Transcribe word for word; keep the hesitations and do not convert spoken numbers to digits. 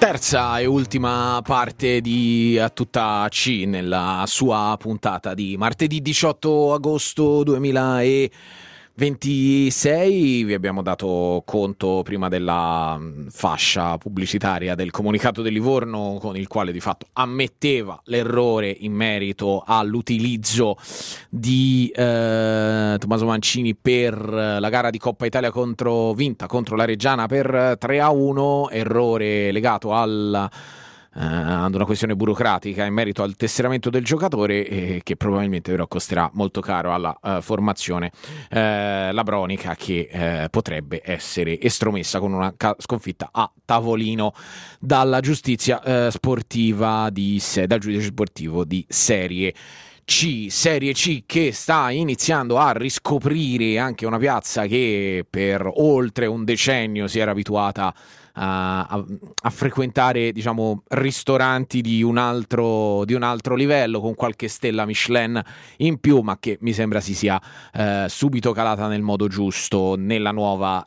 Terza e ultima parte di A Tutta C nella sua puntata di martedì diciotto agosto duemilaventisei. Vi abbiamo dato conto prima della fascia pubblicitaria del comunicato del Livorno, con il quale di fatto ammetteva l'errore in merito all'utilizzo di eh, Tommaso Mancini per la gara di Coppa Italia contro vinta contro la Reggiana per tre a uno, errore legato al Uh, ad una questione burocratica in merito al tesseramento del giocatore, eh, che probabilmente però costerà molto caro alla uh, formazione uh, labronica, che uh, potrebbe essere estromessa con una ca- sconfitta a tavolino dalla giustizia uh, sportiva di se- dal giudice sportivo di Serie C. Serie C che sta iniziando a riscoprire anche una piazza che per oltre un decennio si era abituata A, a, a frequentare, diciamo, ristoranti di un altro di un altro livello, con qualche stella Michelin in più, ma che mi sembra si sia eh, subito calata nel modo giusto nella nuova